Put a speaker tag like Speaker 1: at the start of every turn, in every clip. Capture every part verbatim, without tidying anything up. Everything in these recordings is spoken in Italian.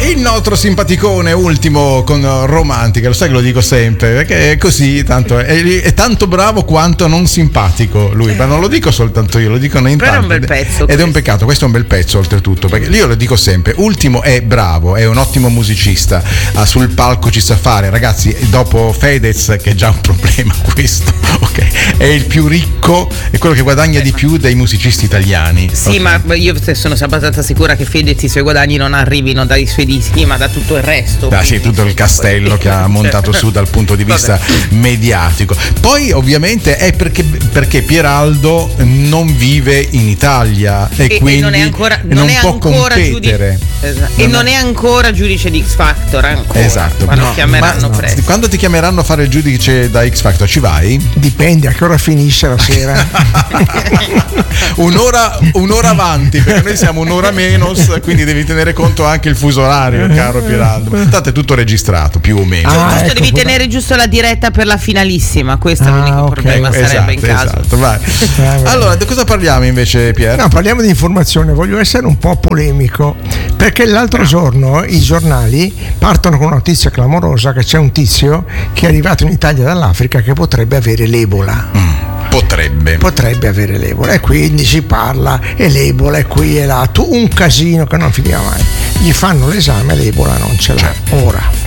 Speaker 1: il nostro simpaticone ultimo con Romantica, lo sai che lo dico sempre, perché è così, tanto è, è tanto bravo quanto non simpatico lui, ma non lo dico soltanto io, lo dicono in tanti.
Speaker 2: Però è un bel pezzo.
Speaker 1: Ed
Speaker 2: questo.
Speaker 1: è un peccato, questo è un bel pezzo oltretutto, perché io lo dico sempre, Ultimo è bravo, è un ottimo musicista, ah, sul palco ci sa fare, ragazzi, dopo Fedez, che è già un problema questo, ok, è il più ricco, è quello che guadagna di più dei musicisti italiani.
Speaker 2: Sì,
Speaker 1: okay.
Speaker 2: ma io sono abbastanza sicura che Fedez i suoi guadagni non arrivino dai suoi dischi, ma da tutto il resto.
Speaker 1: Ah, sì, tutto il castello che ha montato su dal punto di vista
Speaker 2: Vabbè.
Speaker 1: mediatico. Poi ovviamente è perché, perché Pieraldo non vive in Italia e,
Speaker 2: E,
Speaker 1: quindi
Speaker 2: e non è ancora, non
Speaker 1: non
Speaker 2: è
Speaker 1: può
Speaker 2: ancora
Speaker 1: competere.
Speaker 2: giudice, esatto. E non è ancora giudice di X Factor ancora.
Speaker 1: Esatto.
Speaker 2: Ma lo
Speaker 1: No,
Speaker 2: chiameranno
Speaker 1: ma
Speaker 2: presto.
Speaker 1: quando ti chiameranno a fare il giudice da X Factor ci vai?
Speaker 3: Dipende a che ora finisce la sera.
Speaker 1: un'ora, un'ora avanti, perché noi siamo un'ora meno, quindi devi tenere conto anche il fuso orario, caro Pieraldo. Tanto è tutto registrato più o meno.
Speaker 3: Ah,
Speaker 2: Giusto,
Speaker 3: ecco,
Speaker 2: devi
Speaker 3: guarda.
Speaker 2: tenere giusto la diretta per la finalissima, questo è
Speaker 3: Ah,
Speaker 2: l'unico
Speaker 3: ok.
Speaker 2: problema, sarebbe
Speaker 1: Esatto,
Speaker 2: in caso.
Speaker 1: esatto, vai.
Speaker 3: bene.
Speaker 1: Allora, di cosa parliamo invece, Pier?
Speaker 3: No, parliamo di informazione, voglio essere un po' polemico, perché l'altro giorno i giornali partono con una notizia clamorosa che c'è un tizio che è arrivato in Italia dall'Africa che potrebbe avere l'Ebola.
Speaker 1: Mm, potrebbe.
Speaker 3: Potrebbe avere l'Ebola e quindi si parla e l'Ebola è qui e là, tu, un casino che non finiva mai. Gli fanno l'esame e l'Ebola non ce l'ha. Ora,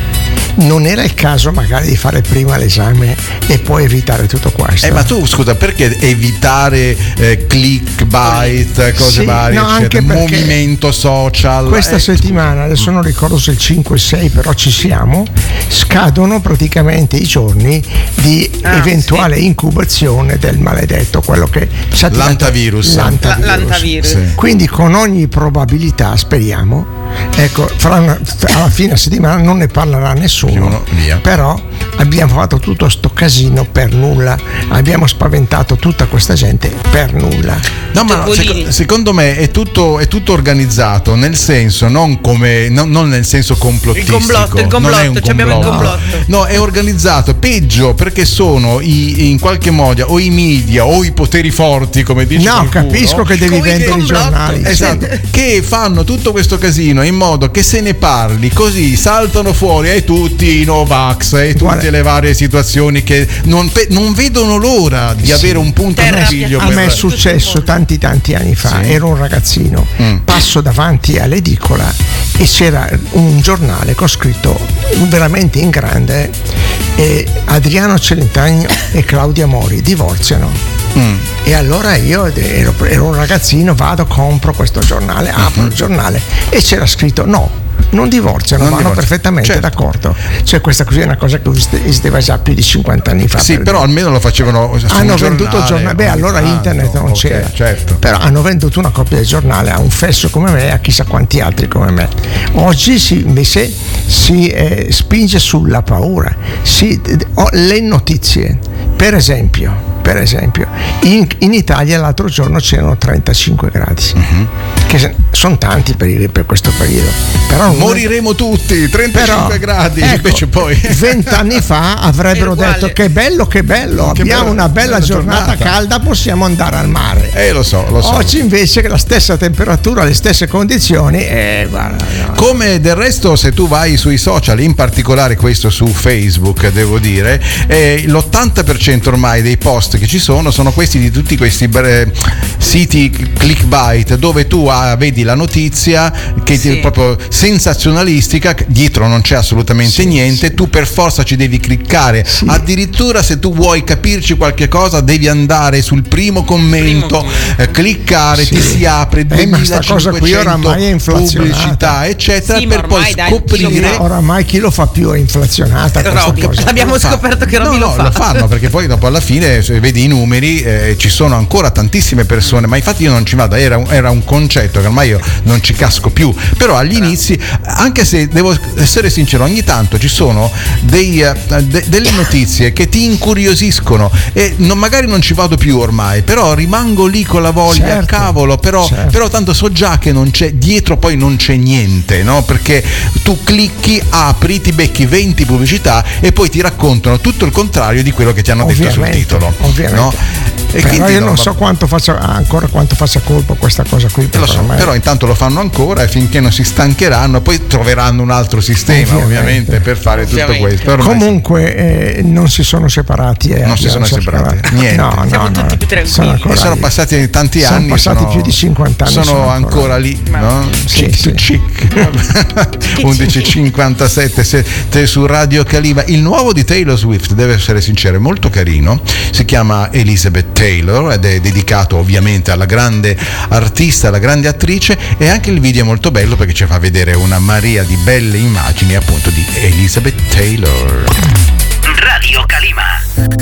Speaker 3: non era il caso magari di fare prima l'esame e poi evitare tutto questo?
Speaker 1: Eh, ma tu scusa, perché evitare eh, clickbait, cose
Speaker 3: Sì,
Speaker 1: varie,
Speaker 3: no, anche
Speaker 1: eccetera,
Speaker 3: perché
Speaker 1: movimento social?
Speaker 3: Questa
Speaker 1: eh,
Speaker 3: settimana, adesso non ricordo se il cinque o sei, però ci siamo, scadono praticamente i giorni di
Speaker 2: Ah,
Speaker 3: eventuale incubazione del maledetto, quello che sa diventa-
Speaker 1: L'antavirus.
Speaker 3: l'antavirus.
Speaker 2: La- l'antavirus.
Speaker 1: Sì.
Speaker 3: Quindi con ogni probabilità, speriamo, ecco, fra una- alla fine settimana non ne parlerà nessuno,
Speaker 1: Uno, via.
Speaker 3: però abbiamo fatto tutto sto casino per nulla, abbiamo spaventato tutta questa gente per nulla.
Speaker 1: No, ma no,
Speaker 2: Topolini.
Speaker 1: seco- secondo me è tutto, è tutto organizzato, nel senso non come non, non nel senso complottistico.
Speaker 2: Il complotto, il
Speaker 1: non è
Speaker 2: complotto,
Speaker 1: un
Speaker 2: ci abbiamo il
Speaker 1: complotto.
Speaker 2: complotto.
Speaker 1: No, è organizzato, peggio perché sono i, in qualche modo o i media o i poteri forti, come dice
Speaker 3: No,
Speaker 1: qualcuno,
Speaker 3: capisco che devi
Speaker 2: Come il
Speaker 3: vendere i
Speaker 2: complotto.
Speaker 3: giornali.
Speaker 1: Esatto, che fanno tutto questo casino in modo che se ne parli, così saltano fuori ai tutti i Novax e tutte
Speaker 3: Guarda,
Speaker 1: le varie situazioni che non, pe- non vedono l'ora di avere un punto
Speaker 2: Terra
Speaker 1: di figlio
Speaker 3: A
Speaker 1: per...
Speaker 3: me è successo tanti tanti anni fa,
Speaker 1: Sì.
Speaker 3: ero un ragazzino,
Speaker 1: Mm.
Speaker 3: passo davanti all'edicola e c'era un giornale con scritto veramente in grande eh, Adriano Celentano e Claudia Mori divorziano.
Speaker 1: Mm.
Speaker 3: E allora io ero, ero un ragazzino, vado, compro questo giornale, apro il giornale e c'era scritto no, non divorziano,
Speaker 1: Non
Speaker 3: vanno
Speaker 1: divorziano.
Speaker 3: perfettamente
Speaker 1: Certo.
Speaker 3: d'accordo. Cioè questa così è una cosa che esisteva già più di cinquanta anni fa.
Speaker 1: Sì,
Speaker 3: per
Speaker 1: però
Speaker 3: dire.
Speaker 1: almeno lo facevano su
Speaker 3: Hanno
Speaker 1: un
Speaker 3: venduto il giornale, beh
Speaker 1: ogni
Speaker 3: allora
Speaker 1: tanto.
Speaker 3: internet non
Speaker 1: Ok,
Speaker 3: c'era,
Speaker 1: certo.
Speaker 3: però hanno venduto una copia del giornale a un fesso come me e a chissà quanti altri come me. Oggi si, invece si eh, spinge sulla paura, si, oh, le notizie, per esempio, per esempio in, in Italia l'altro giorno c'erano trentacinque gradi,
Speaker 1: Mhm.
Speaker 3: che sono tanti per, il- per questo periodo, però non-
Speaker 1: Moriremo tutti, trentacinque
Speaker 3: però,
Speaker 1: gradi,
Speaker 3: ecco,
Speaker 1: invece poi
Speaker 3: vent'anni fa avrebbero
Speaker 2: È uguale.
Speaker 3: detto che bello, che bello,
Speaker 1: Che
Speaker 3: abbiamo
Speaker 1: bello,
Speaker 3: una bella,
Speaker 1: bella
Speaker 3: giornata,
Speaker 1: giornata.
Speaker 3: calda, possiamo andare al mare.
Speaker 1: Eh, lo so, lo so.
Speaker 3: Oggi invece che la stessa temperatura, le stesse condizioni, eh, guarda, no.
Speaker 1: Come del resto, se tu vai sui social, in particolare questo su Facebook, devo dire, eh, l'ottanta per cento ormai dei post che ci sono sono questi di tutti questi eh, siti clickbait dove tu ah, vedi la notizia che
Speaker 2: Sì.
Speaker 1: è proprio sensazionalistica, dietro non c'è assolutamente
Speaker 3: Sì,
Speaker 1: niente,
Speaker 3: sì.
Speaker 1: tu per forza ci devi cliccare.
Speaker 3: Sì.
Speaker 1: Addirittura se tu vuoi capirci qualche cosa devi andare sul primo commento,
Speaker 2: Primo
Speaker 1: eh, cliccare,
Speaker 3: Sì.
Speaker 1: ti si apre
Speaker 3: Eh, ma sta cosa qui oramai è inflazionata.
Speaker 1: pubblicità eccetera,
Speaker 2: Sì, ma
Speaker 1: per poi
Speaker 2: ormai, dai,
Speaker 1: scoprire
Speaker 2: chi lo fa?
Speaker 3: Oramai chi lo fa più è inflazionata questa
Speaker 2: Robby,
Speaker 3: cosa.
Speaker 2: abbiamo
Speaker 1: Lo fa.
Speaker 2: scoperto che Robby
Speaker 1: no,
Speaker 2: lo
Speaker 1: no,
Speaker 2: fa.
Speaker 1: lo fanno perché poi dopo alla fine se vedi i numeri eh, ci sono ancora tantissime persone, ma infatti io non ci vado, era un, era un concetto che ormai io non ci casco più, però agli inizi, anche se devo essere sincero, ogni tanto ci sono dei, eh, de- delle notizie che ti incuriosiscono e non, magari non ci vado più ormai, però rimango lì con la voglia,
Speaker 3: Certo,
Speaker 1: cavolo, però,
Speaker 3: certo.
Speaker 1: però tanto so già che non c'è dietro, poi non c'è niente, no? Perché tu clicchi, apri, ti becchi venti pubblicità e poi ti raccontano tutto il contrario di quello che ti hanno detto sul
Speaker 3: Ovviamente,
Speaker 1: titolo,
Speaker 3: ovviamente.
Speaker 1: no? E
Speaker 3: però io non
Speaker 1: no,
Speaker 3: so
Speaker 1: va...
Speaker 3: quanto faccia ancora quanto faccia colpo questa cosa qui.
Speaker 1: Lo so,
Speaker 3: me...
Speaker 1: però intanto lo fanno ancora e finché non si stancheranno poi troveranno un altro sistema ovviamente, ovviamente per fare
Speaker 2: ovviamente.
Speaker 1: tutto questo. Ormai
Speaker 3: comunque eh, non si sono separati. Eh,
Speaker 1: non si sono separati, niente.
Speaker 3: No, no,
Speaker 2: Siamo
Speaker 3: no,
Speaker 2: tutti più tranquilli.
Speaker 3: sono, ancora
Speaker 1: sono
Speaker 3: lì.
Speaker 1: passati tanti
Speaker 3: sono
Speaker 1: anni.
Speaker 3: Passati
Speaker 1: sono
Speaker 3: più di cinquanta anni.
Speaker 1: Sono,
Speaker 3: sono
Speaker 1: ancora, ancora lì, no?
Speaker 3: Sì,
Speaker 1: Chick
Speaker 3: sì.
Speaker 1: to chick. undici e cinquantasette siete su Radio Calima. Il nuovo di Taylor Swift, devo essere sincero, è molto carino. Si chiama Elizabeth Taylor ed è dedicato ovviamente alla grande artista, alla grande attrice, e anche il video è molto bello perché ci fa vedere una marea di belle immagini appunto di Elizabeth Taylor.
Speaker 4: Radio Calima.